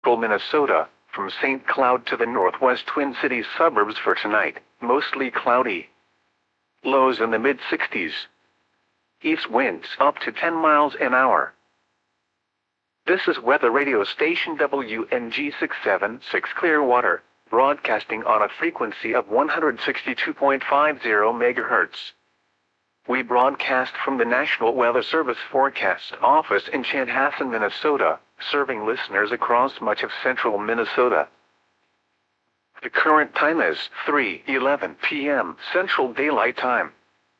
Minnesota, from St. Cloud to the northwest Twin Cities suburbs for tonight, mostly cloudy. Lows in the mid-60s. East winds up to 10 miles an hour. This is weather radio station WNG 676 Clearwater, broadcasting on a frequency of 162.50 MHz. We broadcast from the National Weather Service Forecast Office in Chanhassen, Minnesota, serving listeners across much of central Minnesota. The current time is 3:11 p.m. Central Daylight Time.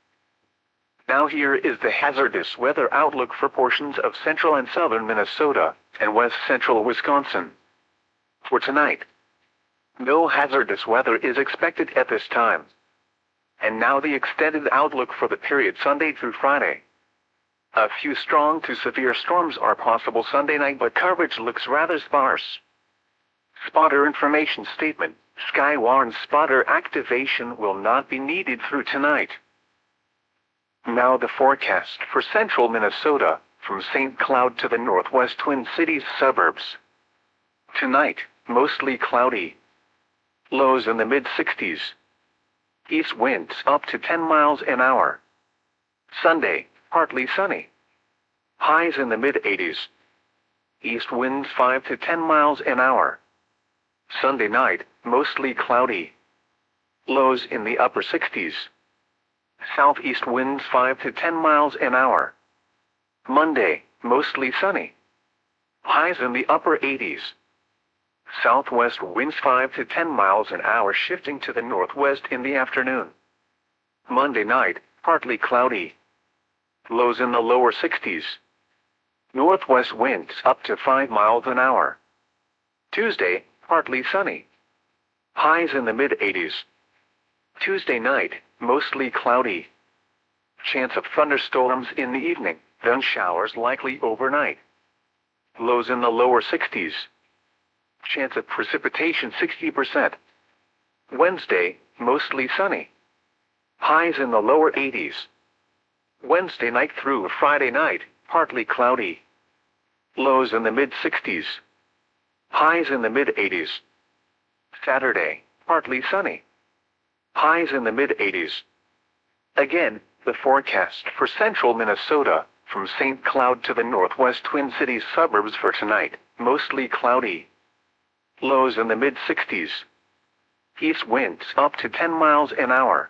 Now here is the hazardous weather outlook for portions of central and southern Minnesota and west central Wisconsin. For tonight, no hazardous weather is expected at this time. And now the extended outlook for the period Sunday through Friday. A few strong to severe storms are possible Sunday night, but coverage looks rather sparse. Spotter information statement: Skywarn spotter activation will not be needed through tonight. Now the forecast for central Minnesota, from St. Cloud to the northwest Twin Cities suburbs. Tonight, mostly cloudy. Lows in the mid-60s. East winds up to 10 miles an hour. Sunday, partly sunny. Highs in the mid-80s. East winds 5 to 10 miles an hour. Sunday night, mostly cloudy. Lows in the upper 60s. Southeast winds 5 to 10 miles an hour. Monday, mostly sunny. Highs in the upper 80s. Southwest winds 5 to 10 miles an hour, shifting to the northwest in the afternoon. Monday night, partly cloudy. Lows in the lower 60s. Northwest winds up to 5 miles an hour. Tuesday, partly sunny. Highs in the mid-80s. Tuesday night, mostly cloudy. Chance of thunderstorms in the evening, then showers likely overnight. Lows in the lower 60s. Chance of precipitation 60%. Wednesday, mostly sunny. Highs in the lower 80s. Wednesday night through Friday night, partly cloudy. Lows in the mid-60s. Highs in the mid-80s. Saturday, partly sunny. Highs in the mid-80s. Again, the forecast for central Minnesota, from St. Cloud to the northwest Twin Cities suburbs for tonight, mostly cloudy. Lows in the mid-60s. East winds up to 10 miles an hour.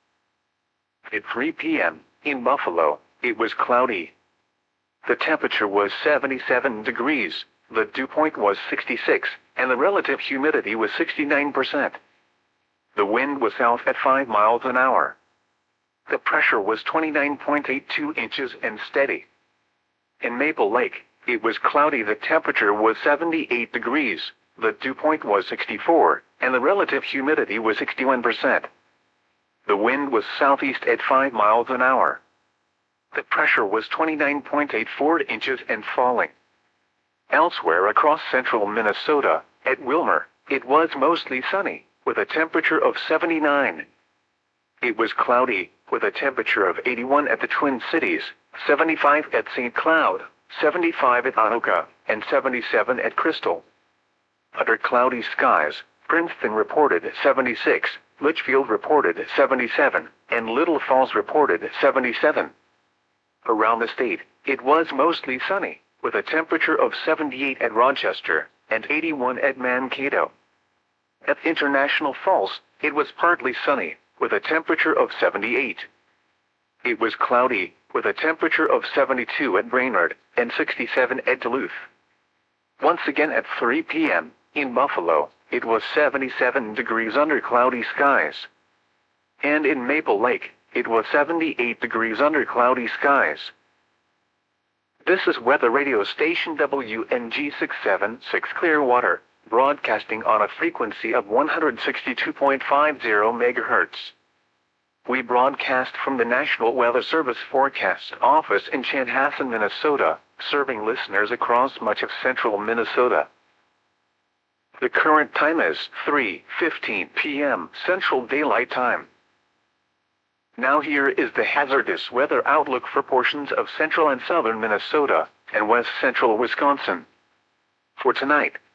At 3 p.m., in Buffalo, it was cloudy. The temperature was 77 degrees, the dew point was 66, and the relative humidity was 69%. The wind was south at 5 miles an hour. The pressure was 29.82 inches and steady. In Maple Lake, it was cloudy. The temperature was 78 degrees, the dew point was 64, and the relative humidity was 61%. The wind was southeast at 5 miles an hour. The pressure was 29.84 inches and falling. Elsewhere across central Minnesota, at Wilmer, it was mostly sunny, with a temperature of 79. It was cloudy, with a temperature of 81 at the Twin Cities, 75 at St. Cloud, 75 at Anoka, and 77 at Crystal. Under cloudy skies, Princeton reported 76, Litchfield reported 77, and Little Falls reported 77. Around the state, it was mostly sunny, with a temperature of 78 at Rochester, and 81 at Mankato. At International Falls, it was partly sunny, with a temperature of 78. It was cloudy, with a temperature of 72 at Brainerd, and 67 at Duluth. Once again at 3 p.m., in Buffalo, it was 77 degrees under cloudy skies. And in Maple Lake, it was 78 degrees under cloudy skies. This is weather radio station WNG 676 Clearwater, broadcasting on a frequency of 162.50 MHz. We broadcast from the National Weather Service Forecast Office in Chanhassen, Minnesota, serving listeners across much of central Minnesota. The current time is 3:15 p.m. Central Daylight Time. Now here is the hazardous weather outlook for portions of central and southern Minnesota and west central Wisconsin. For tonight,